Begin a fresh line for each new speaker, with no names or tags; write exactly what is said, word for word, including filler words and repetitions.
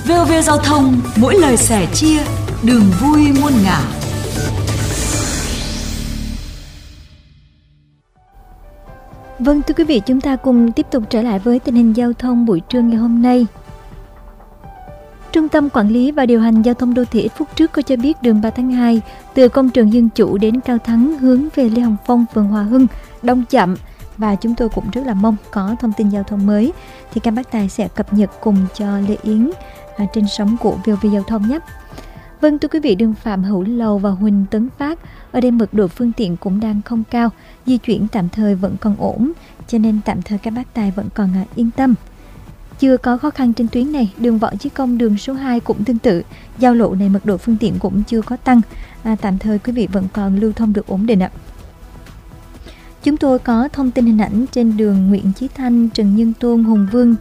vê o vê Giao thông, mỗi lời sẻ chia, đường vui muôn ngả.
Vâng, thưa quý vị, chúng ta cùng tiếp tục trở lại với tình hình giao thông buổi trưa ngày hôm nay. Trung tâm Quản lý và Điều hành Giao thông Đô thị ít phút trước có cho biết đường ba tháng hai từ công trường Dân Chủ đến Cao Thắng hướng về Lê Hồng Phong, phường Hòa Hưng đông chậm, và chúng tôi cũng rất là mong có thông tin giao thông mới thì các bác tài sẽ cập nhật cùng cho Lê Yến à, trên sóng của vê o vê Giao thông nhé. Vâng, thưa quý vị, đường Phạm Hữu Lầu và Huỳnh Tấn Phát ở đây mật độ phương tiện cũng đang không cao, di chuyển tạm thời vẫn còn ổn, cho nên tạm thời các bác tài vẫn còn à, yên tâm. Chưa có khó khăn trên tuyến này. Đường Võ Chí Công, đường số hai cũng tương tự, giao lộ này mật độ phương tiện cũng chưa có tăng, à, tạm thời quý vị vẫn còn lưu thông được ổn định ạ. Chúng tôi có thông tin hình ảnh trên đường Nguyễn Chí Thanh, Trần Nhân Tông, Hùng Vương,